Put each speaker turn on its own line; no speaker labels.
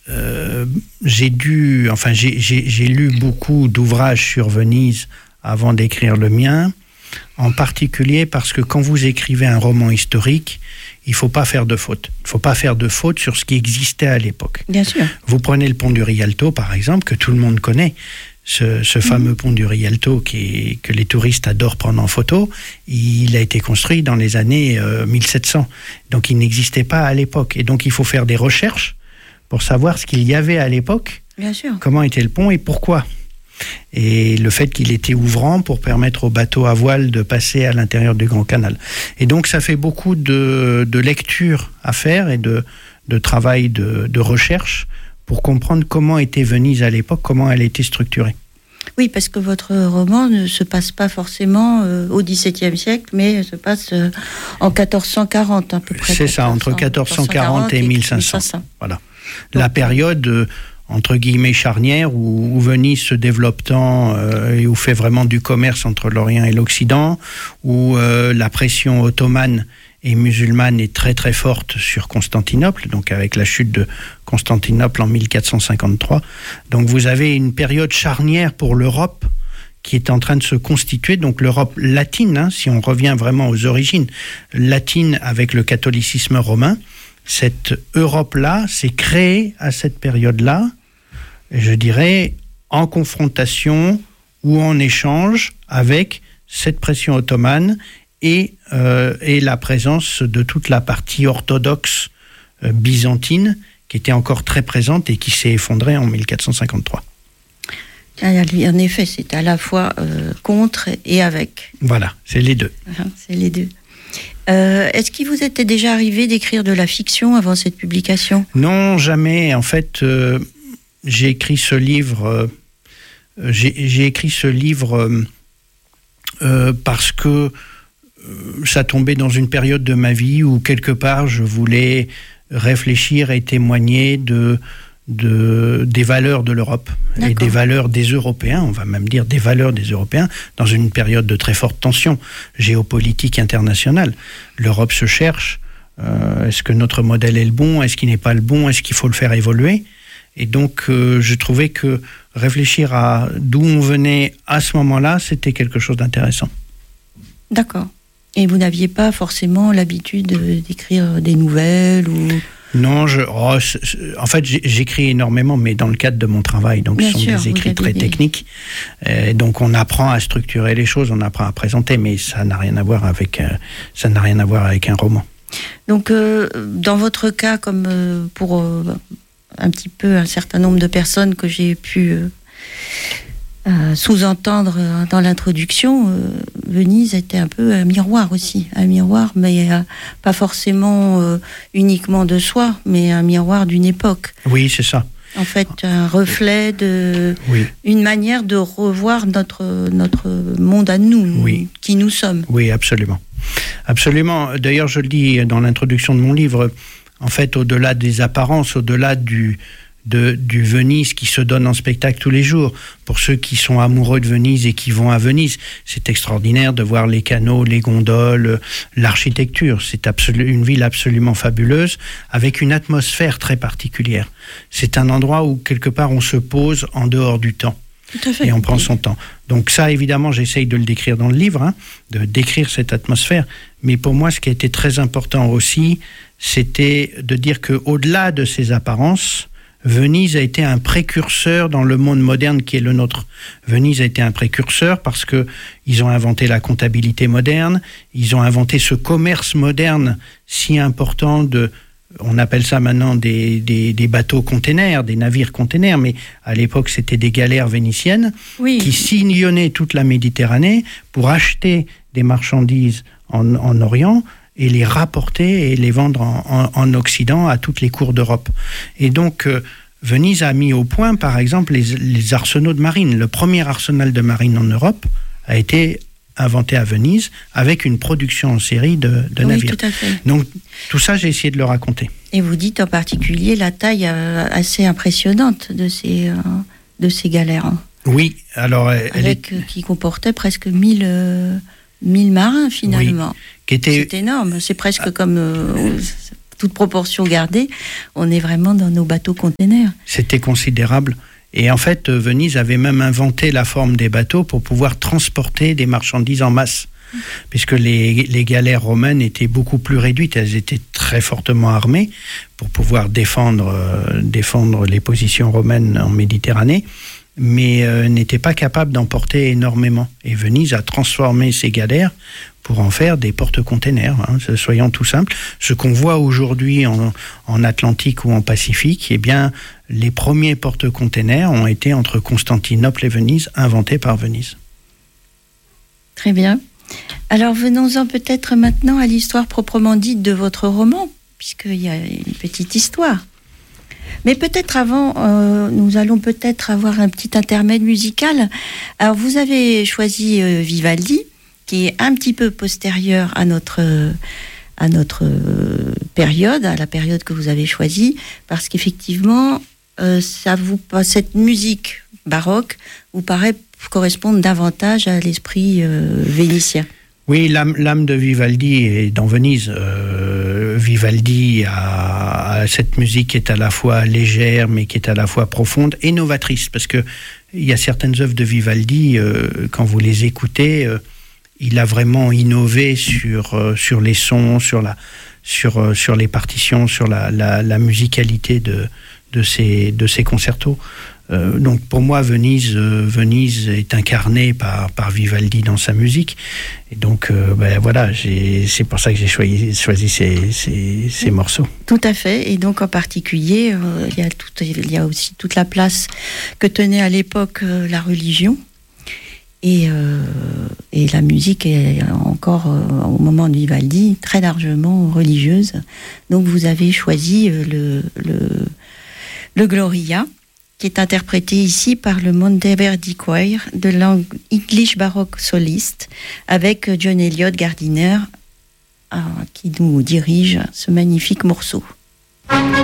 j'ai lu beaucoup d'ouvrages sur Venise avant d'écrire le mien, en particulier parce que quand vous écrivez un roman historique, il ne faut pas faire de faute. Il ne faut pas faire de faute sur ce qui existait à l'époque.
Bien sûr.
Vous prenez le pont du Rialto, par exemple, que tout le monde connaît. Ce fameux pont du Rialto que les touristes adorent prendre en photo, il a été construit dans les années 1700. Donc il n'existait pas à l'époque. Et donc il faut faire des recherches pour savoir ce qu'il y avait à l'époque,
bien sûr,
comment était le pont et pourquoi. Et le fait qu'il était ouvrant pour permettre aux bateaux à voile de passer à l'intérieur du Grand Canal. Et donc ça fait beaucoup de lectures à faire et de travail de recherche pour comprendre comment était Venise à l'époque, comment elle était structurée.
Oui, parce que votre roman ne se passe pas forcément au XVIIe siècle, mais se passe en 1440 à peu près.
C'est ça, entre 1440 et 1500. Voilà. Donc, la période, entre guillemets, charnière, où Venise se développe tant et où fait vraiment du commerce entre l'Orient et l'Occident, où la pression ottomane et musulmane est très très forte sur Constantinople, donc avec la chute de Constantinople en 1453. Donc vous avez une période charnière pour l'Europe qui est en train de se constituer, donc l'Europe latine, si on revient vraiment aux origines latines avec le catholicisme romain. Cette Europe-là s'est créée à cette période-là, je dirais, en confrontation ou en échange avec cette pression ottomane et la présence de toute la partie orthodoxe byzantine qui était encore très présente et qui s'est effondrée en 1453.
En effet, c'est à la fois contre et avec.
Voilà, c'est les deux.
C'est les deux. Est-ce qu'il vous était déjà arrivé d'écrire de la fiction avant cette publication ?
Non, jamais. En fait, j'ai écrit ce livre. J'ai écrit ce livre parce que ça tombait dans une période de ma vie où quelque part je voulais réfléchir et témoigner des valeurs de l'Europe. D'accord. Et des valeurs des Européens, on va même dire des valeurs des Européens, dans une période de très forte tension géopolitique internationale. L'Europe se cherche. Est-ce que notre modèle est le bon ? Est-ce qu'il n'est pas le bon ? Est-ce qu'il faut le faire évoluer ? Et donc, je trouvais que réfléchir à d'où on venait à ce moment-là, c'était quelque chose d'intéressant.
D'accord. Et vous n'aviez pas forcément l'habitude d'écrire des nouvelles ou...
Non, en fait, j'écris énormément, mais dans le cadre de mon travail. Donc, ce sont des écrits très techniques. Donc, on apprend à structurer les choses, on apprend à présenter, mais ça n'a rien à voir avec un roman. Donc,
dans votre cas, comme pour un petit peu un certain nombre de personnes que j'ai pu sous-entendre dans l'introduction, Venise était un peu un miroir aussi. Un miroir, mais pas forcément uniquement de soi, mais un miroir d'une époque.
Oui, c'est ça.
En fait, un reflet une manière de revoir notre monde à nous, qui nous sommes.
Oui, absolument. Absolument. D'ailleurs, je le dis dans l'introduction de mon livre, en fait, au-delà des apparences, au-delà du Venise qui se donne en spectacle tous les jours. Pour ceux qui sont amoureux de Venise et qui vont à Venise, c'est extraordinaire de voir les canaux, les gondoles, l'architecture. C'est une ville absolument fabuleuse, avec une atmosphère très particulière. C'est un endroit où, quelque part, on se pose en dehors du temps.
Tout à fait.
Et on prend son temps. Donc ça, évidemment, j'essaye de le décrire dans le livre, de décrire cette atmosphère. Mais pour moi, ce qui a été très important aussi, c'était de dire qu'au-delà de ces apparences, Venise a été un précurseur dans le monde moderne qui est le nôtre. Venise a été un précurseur parce qu'ils ont inventé la comptabilité moderne, ils ont inventé ce commerce moderne si important on appelle ça maintenant des bateaux containers, des navires containers, mais à l'époque c'était des galères vénitiennes qui sillonnaient toute la Méditerranée pour acheter des marchandises en Orient et les rapporter et les vendre en Occident à toutes les cours d'Europe. Et donc, Venise a mis au point, par exemple, les arsenaux de marine. Le premier arsenal de marine en Europe a été inventé à Venise avec une production en série de navires.
Tout à fait.
Donc, tout ça, j'ai essayé de le raconter.
Et vous dites en particulier la taille assez impressionnante de ces galères.
Oui, alors...
qui comportait presque 1000 marins, finalement.
Oui,
c'est énorme, c'est presque comme toute proportion gardée, on est vraiment dans nos bateaux-containers.
C'était considérable. Et en fait, Venise avait même inventé la forme des bateaux pour pouvoir transporter des marchandises en masse. Puisque les galères romaines étaient beaucoup plus réduites, elles étaient très fortement armées pour pouvoir défendre les positions romaines en Méditerranée, mais n'étaient pas capables d'emporter énormément. Et Venise a transformé ces galères pour en faire des porte-containers, soyons tout simples. Ce qu'on voit aujourd'hui en Atlantique ou en Pacifique, eh bien, les premiers porte-containers ont été entre Constantinople et Venise, inventés par Venise.
Très bien. Alors venons-en peut-être maintenant à l'histoire proprement dite de votre roman, puisqu'il y a une petite histoire. Mais peut-être avant, nous allons peut-être avoir un petit intermède musical. Alors vous avez choisi Vivaldi, qui est un petit peu postérieur à notre période, à la période que vous avez choisie, parce qu'effectivement, cette musique baroque vous paraît correspondre davantage à l'esprit vénitien.
Oui, l'âme de Vivaldi est dans Venise. Vivaldi a cette musique qui est à la fois légère, mais qui est à la fois profonde et novatrice, parce que il y a certaines œuvres de Vivaldi, quand vous les écoutez, il a vraiment innové sur les sons, sur les partitions, sur la musicalité de ces concertos. Donc pour moi, Venise est incarnée par Vivaldi dans sa musique. Et donc voilà, c'est pour ça que j'ai choisi ces morceaux.
Tout à fait. Et donc en particulier, il y a aussi toute la place que tenait à l'époque la religion. Et la musique est encore, au moment de Vivaldi, très largement religieuse. Donc vous avez choisi le Gloria, qui est interprété ici par le Monteverdi Choir de l'English Baroque Soliste, avec John Eliot Gardiner qui nous dirige ce magnifique morceau.